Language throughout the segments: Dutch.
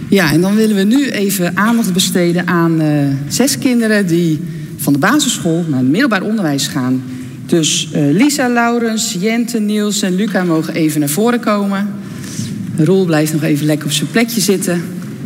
Ja, en dan willen we nu even aandacht besteden aan 6 kinderen die van de basisschool naar het middelbaar onderwijs gaan. Dus Lisa, Laurens, Jente, Niels en Luca mogen even naar voren komen. Roel blijft nog even lekker op zijn plekje zitten.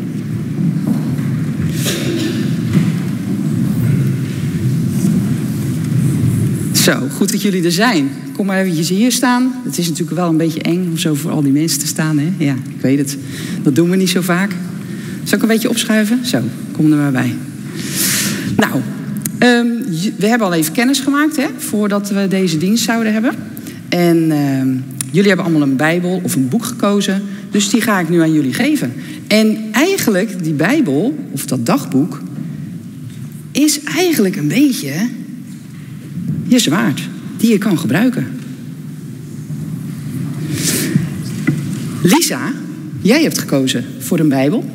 Zo, goed dat jullie er zijn. Kom maar eventjes hier staan. Het is natuurlijk wel een beetje eng om zo voor al die mensen te staan. Hè? Ja, ik weet het. Dat doen we niet zo vaak. Zal ik een beetje opschuiven? Zo, kom er maar bij. Nou, we hebben al even kennis gemaakt, hè, voordat we deze dienst zouden hebben. En jullie hebben allemaal een Bijbel of een boek gekozen. Dus die ga ik nu aan jullie geven. En eigenlijk, die Bijbel, of dat dagboek, is eigenlijk een beetje je zwaard die je kan gebruiken. Lisa, jij hebt gekozen voor een Bijbel.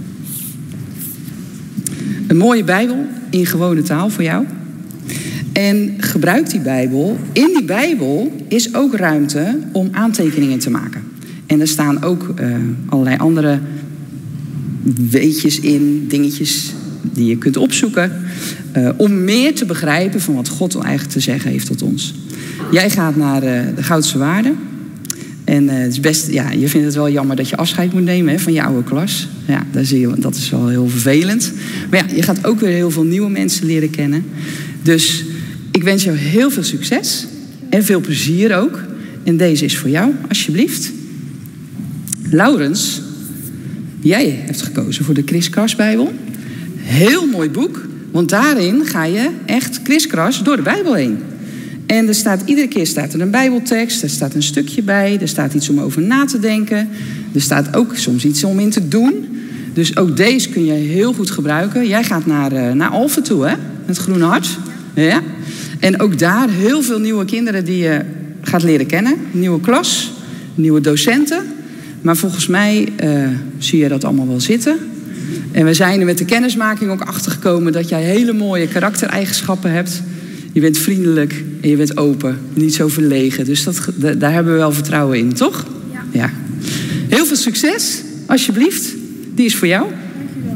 Een mooie Bijbel in gewone taal voor jou. En gebruik die Bijbel. In die Bijbel is ook ruimte om aantekeningen te maken. En er staan ook allerlei andere weetjes in, dingetjes die je kunt opzoeken. Om meer te begrijpen van wat God eigenlijk te zeggen heeft tot ons. Jij gaat naar de Goudse Waarden. En het is best, ja, je vindt het wel jammer dat je afscheid moet nemen, hè, van je oude klas. Ja, dat is wel heel vervelend. Maar ja, je gaat ook weer heel veel nieuwe mensen leren kennen. Dus ik wens jou heel veel succes. En veel plezier ook. En deze is voor jou, alsjeblieft. Laurens, jij hebt gekozen voor de Kriskras Bijbel. Heel mooi boek. Want daarin ga je echt kriskras door de Bijbel heen. En iedere keer staat er een Bijbeltekst, er staat een stukje bij, er staat iets om over na te denken. Er staat ook soms iets om in te doen. Dus ook deze kun je heel goed gebruiken. Jij gaat naar Alphen toe, hè? Het Groene Hart. Ja. En ook daar heel veel nieuwe kinderen die je gaat leren kennen. Nieuwe klas, nieuwe docenten. Maar volgens mij zie je dat allemaal wel zitten. En we zijn er met de kennismaking ook achtergekomen dat jij hele mooie karaktereigenschappen hebt. Je bent vriendelijk en je bent open, niet zo verlegen. Dus daar hebben we wel vertrouwen in, toch? Ja. Heel veel succes, alsjeblieft. Die is voor jou. Dankjewel.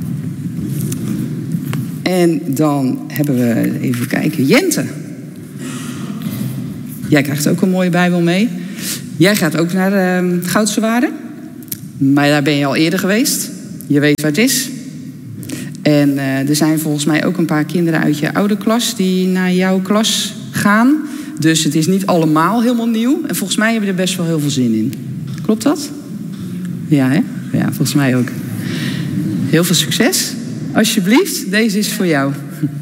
En dan hebben we, even kijken, Jente. Jij krijgt ook een mooie Bijbel mee. Jij gaat ook naar Goudse Waarden. Maar daar ben je al eerder geweest. Je weet waar het is. En er zijn volgens mij ook een paar kinderen uit je oude klas die naar jouw klas gaan. Dus het is niet allemaal helemaal nieuw. En volgens mij hebben we er best wel heel veel zin in. Klopt dat? Ja, hè? Ja, volgens mij ook. Heel veel succes. Alsjeblieft, deze is voor jou.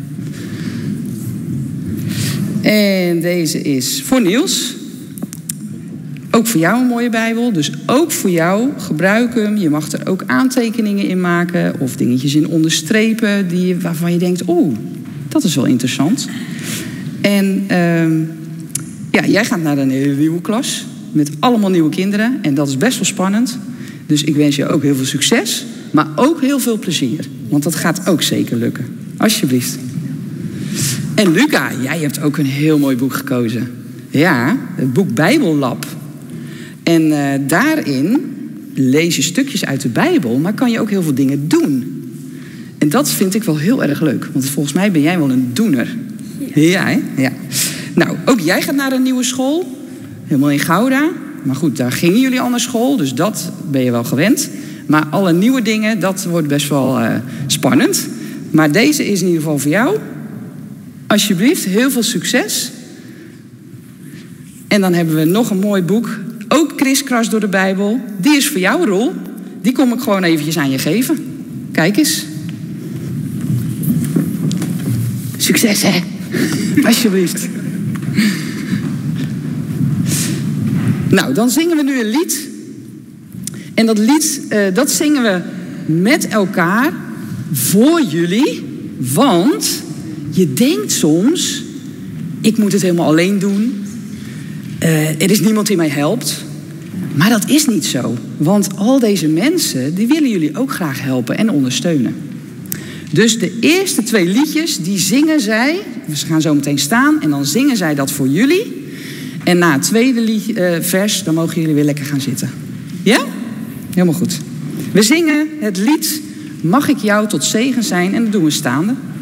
En deze is voor Niels. Ook voor jou een mooie Bijbel. Dus ook voor jou, gebruik hem. Je mag er ook aantekeningen in maken. Of dingetjes in onderstrepen waarvan je denkt, dat is wel interessant. En jij gaat naar een hele nieuwe klas. Met allemaal nieuwe kinderen. En dat is best wel spannend. Dus ik wens je ook heel veel succes. Maar ook heel veel plezier. Want dat gaat ook zeker lukken. Alsjeblieft. En Luca, jij hebt ook een heel mooi boek gekozen. Ja, het boek Bijbellab. En daarin lees je stukjes uit de Bijbel, maar kan je ook heel veel dingen doen. En dat vind ik wel heel erg leuk, want volgens mij ben jij wel een doener. Ja, hè? Ja. Nou, ook jij gaat naar een nieuwe school, helemaal in Gouda. Maar goed, daar gingen jullie al naar school, dus dat ben je wel gewend. Maar alle nieuwe dingen, dat wordt best wel spannend. Maar deze is in ieder geval voor jou. Alsjeblieft, heel veel succes. En dan hebben we nog een mooi boek. Ook kriskras door de Bijbel. Die is voor jou, Roel. Die kom ik gewoon eventjes aan je geven. Kijk eens. Succes, hè? Alsjeblieft. Nou, dan zingen we nu een lied. En dat lied, dat zingen we met elkaar voor jullie. Want je denkt soms, ik moet het helemaal alleen doen. Er is niemand die mij helpt. Maar dat is niet zo. Want al deze mensen, die willen jullie ook graag helpen en ondersteunen. Dus de eerste 2 liedjes, die zingen zij. Ze gaan zo meteen staan en dan zingen zij dat voor jullie. En na het tweede vers, dan mogen jullie weer lekker gaan zitten. Ja? Helemaal goed. We zingen het lied Mag ik jou tot zegen zijn en dat doen we staande.